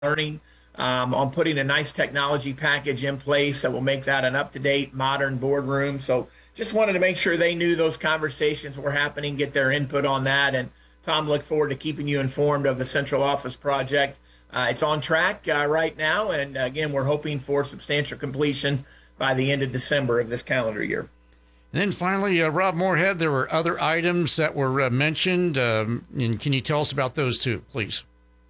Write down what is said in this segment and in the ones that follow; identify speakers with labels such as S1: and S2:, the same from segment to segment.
S1: learning on putting a nice technology package in place that will make that an up-to-date, modern boardroom. So just wanted to make sure they knew those conversations were happening, get their input on that. And Tom, look forward to keeping you informed of the central office project. It's on track right now, and again, we're hoping for substantial completion by the end of December of this calendar year.
S2: And then finally, Rob Moorhead, there were other items that were mentioned, and can you tell us about those too, please?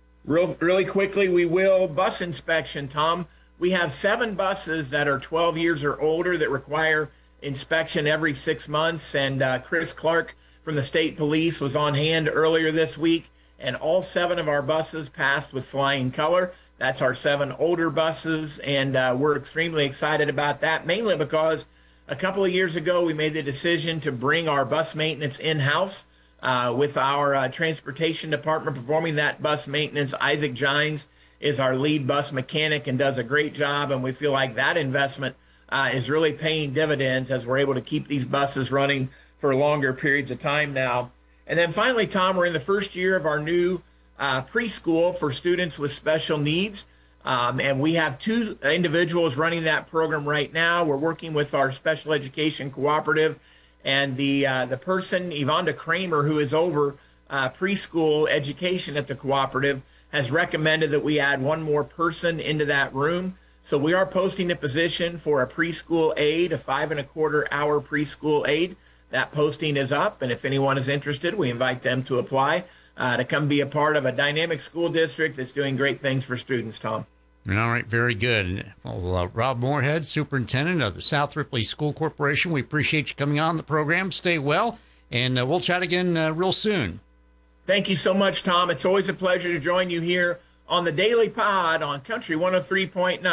S1: Really quickly, we will. Bus inspection, Tom. We have 7 buses that are 12 years or older that require inspection every 6 months, and Chris Clark from the state police was on hand earlier this week, and all 7 of our buses passed with flying color. That's our 7 older buses, and we're extremely excited about that, mainly because a couple of years ago we made the decision to bring our bus maintenance in-house with our transportation department performing that bus maintenance. Isaac Gines is our lead bus mechanic and does a great job, and we feel like that investment is really paying dividends as we're able to keep these buses running for longer periods of time now. And then finally, Tom, we're in the first year of our new preschool for students with special needs. And we have 2 individuals running that program right now. We're working with our special education cooperative, and the person, Yvonne Kramer, who is over preschool education at the cooperative, has recommended that we add 1 more person into that room. So we are posting a position for a preschool aide, a 5.25-hour preschool aide. That posting is up, and if anyone is interested, we invite them to apply to come be a part of a dynamic school district that's doing great things for students, Tom.
S2: All right, very good. Well, Rob Moorhead, Superintendent of the South Ripley School Corporation, we appreciate you coming on the program. Stay well, and we'll chat again real soon.
S1: Thank you so much, Tom. It's always a pleasure to join you here on the Daily Pod on Country 103.9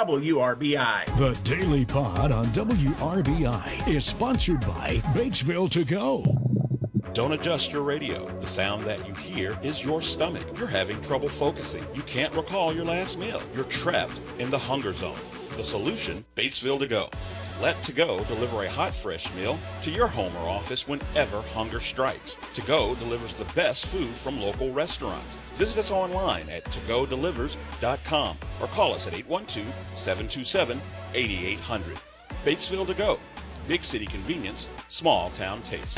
S1: WRBI.
S3: The Daily Pod on WRBI is sponsored by Batesville To Go.
S4: Don't adjust your radio. The sound that you hear is your stomach. You're having trouble focusing. You can't recall your last meal. You're trapped in the hunger zone. The solution, Batesville To Go. Let To Go deliver a hot, fresh meal to your home or office whenever hunger strikes. To Go delivers the best food from local restaurants. Visit us online at togodelivers.com or call us at 812-727-8800. Batesville To Go. Big city convenience, small town taste.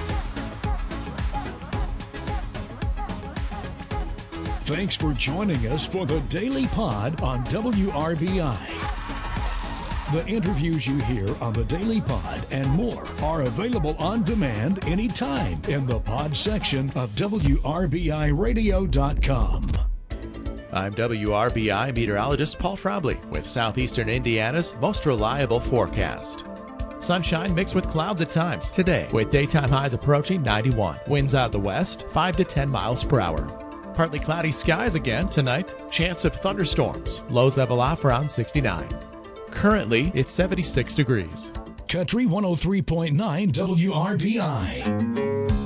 S3: Thanks for joining us for the Daily Pod on WRBI. The interviews you hear on the Daily Pod and more are available on demand anytime in the pod section of WRBIRadio.com.
S5: I'm WRBI meteorologist Paul Trombley with Southeastern Indiana's most reliable forecast. Sunshine mixed with clouds at times today, with daytime highs approaching 91. Winds out of the west, 5 to 10 miles per hour. Partly cloudy skies again tonight. Chance of thunderstorms. Lows level off around 69. Currently, it's 76 degrees.
S3: Country 103.9 WRBI.